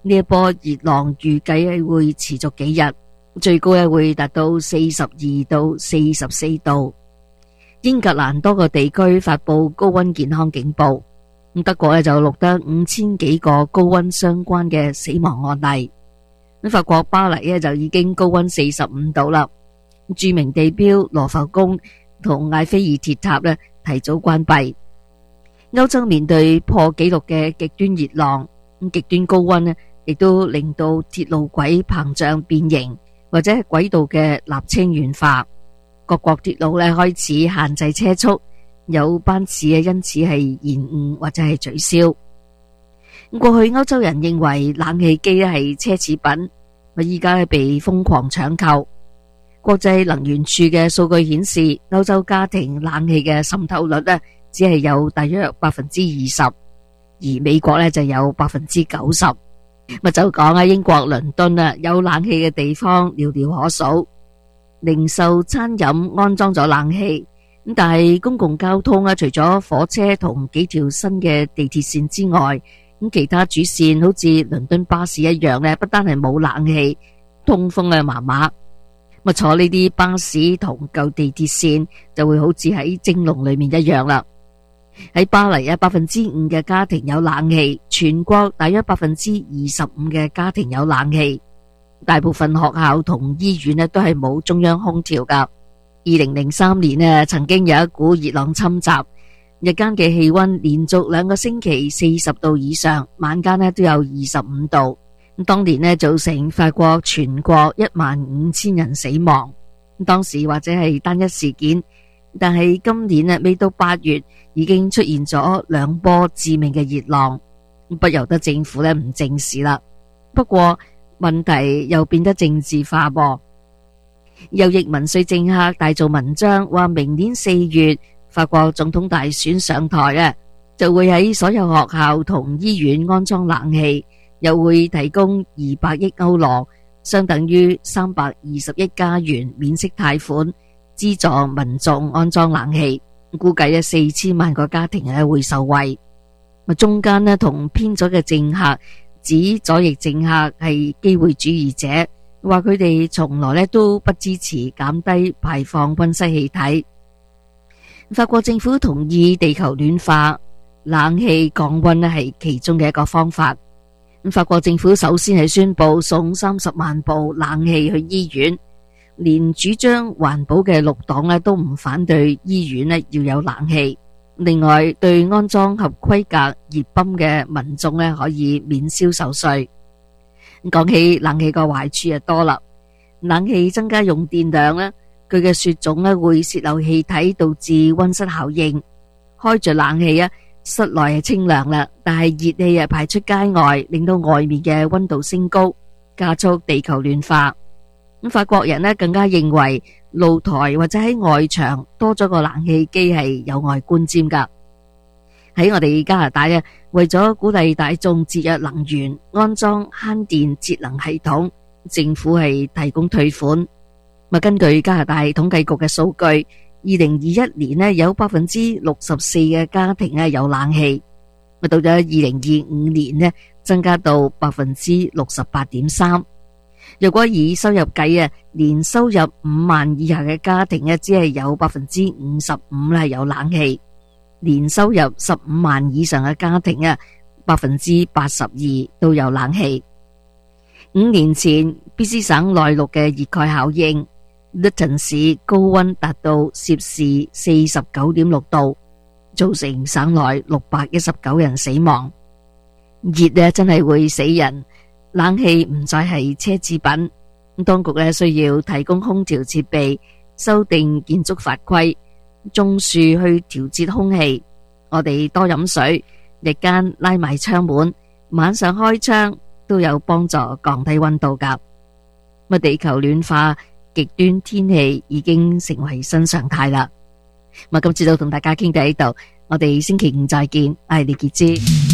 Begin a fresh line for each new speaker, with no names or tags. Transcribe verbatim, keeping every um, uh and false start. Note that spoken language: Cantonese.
呢一波熱浪預計係會持續幾日，最高咧會達到四十二到四十四度。英格蘭多個地區發布高溫健康警報，咁德國咧就錄得五千幾個高溫相關嘅死亡案例。咁法國巴黎咧就已經高溫四十五度啦。著名地標羅浮宮同艾菲爾鐵塔咧提早關閉。歐洲面對破紀錄嘅極端熱浪，咁極端高溫咧亦都令到鐵路軌膨脹變形，或者係軌道嘅瀝青軟化。各國鐵路咧開始限制車速，有班次啊因此係延誤或者係取消。過去歐洲人認為冷氣機咧係奢侈品，我依家被瘋狂搶購。國際能源署嘅數據顯示，歐洲家庭冷氣嘅滲透率咧只係有大約百分之二十，而美國咧就有百分之九十。咪就講啊，英國倫敦啊，有冷氣嘅地方寥寥可數。零售、餐飲安裝咗冷氣，咁但係公共交通啊，除咗火車同幾條新嘅地鐵線之外，咁其他主線好似倫敦巴士一樣咧，不單係冇冷氣，通風啊麻麻。咁坐呢啲巴士同舊地鐵線就會好似喺蒸籠裏面一樣啦。喺巴黎啊，百分之五嘅家庭有冷氣，全國大約百分之二十五嘅家庭有冷氣。大部分學校同醫院咧都係冇中央空調噶。二零零三年咧，曾經有一股熱浪侵襲，日間嘅氣溫連續兩個星期四十度以上，晚間咧都有二十五度。咁當年咧造成法國全國一萬五千人死亡。當時或者係單一事件，但係今年咧未到八月已經出現咗兩波致命嘅熱浪，不由得政府咧唔正視啦。不過問題又變得政治化噃。右翼民粹政客大做文章，話明年四月法國總統大選上台啊，就會喺所有學校同醫院安裝冷氣，又會提供二百億歐羅，相等於三百二十億加元免息貸款，資助民眾安裝冷氣。估計啊四千萬個家庭咧會受惠。中間咧同偏左嘅政客指左翼政客係機會主義者，話佢哋從來咧都不支持減低排放溫室氣體。法國政府同意地球暖化，冷氣降溫咧係其中嘅一個方法。法國政府首先係宣布送三十萬部冷氣去醫院，連主張環保嘅綠黨咧都唔反對醫院咧要有冷氣。另外，對安裝合規格熱泵嘅民眾咧，可以免銷售稅。講起冷氣個壞處就多啦，冷氣增加用電量咧，佢嘅雪種咧會洩漏氣體，導致溫室效應。開着冷氣啊，室內係清涼啦，但係熱氣啊排出街外，令到外面嘅溫度升高，加速地球暖化。咁法國人咧更加認為露台或者喺外牆多咗個冷氣機係有礙觀瞻噶。喺我哋加拿大啊，為咗鼓勵大眾節約能源，安裝慳電節能系統，政府係提供退款。咁根據加拿大統計局嘅數據，二零二一年咧有百分之六十四嘅家庭咧有冷氣，咁到咗二零二五年咧增加到百分之六十八點三。如果以收入計啊，年收入五萬以下嘅家庭咧，只係有百分之五十五咧有冷氣；年收入十五萬以上嘅家庭啊，百分之八十二都有冷氣。五年前，B C 省內陸嘅熱蓋效應，Lytton 市高溫達到攝氏四十九點六度，造成省內六百一十九人死亡。熱啊，真係會死人。冷氣唔再係奢侈品，當局咧需要提供空調設備，修訂建築法規，種樹去調節空氣。我哋多飲水，日間拉埋窗門，晚上開窗都有幫助降低溫度噶。咁地球暖化，極端天氣已經成為新常態啦。咁今次就同大家傾到呢度，我哋星期五再見，我係李潔芝。